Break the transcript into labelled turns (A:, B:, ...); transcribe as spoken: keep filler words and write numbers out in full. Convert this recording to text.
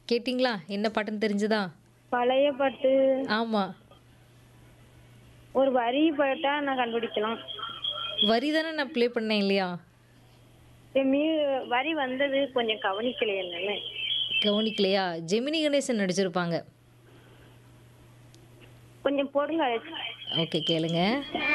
A: கேட்டிங்களா? என்ன பாட்டுன்னு தெரிஞ்சுதா?
B: பழைய பாட்டு
A: ஆமா.
B: ஒரு வரி போட்டா நான் கண்டுபிடிக்கலாம்.
A: வரி தானே நான் ப்ளே பண்ணேன் இல்லையா?
B: என் மீ வரி வந்தது கொஞ்சம் கவனிக்கலையே என்னால.
A: கவனிக்கலையா? ஜெமினி கணேசன் நடிச்சிருப்பாங்க.
B: கொஞ்சம் பொருள்
A: ஓகே கேளுங்க.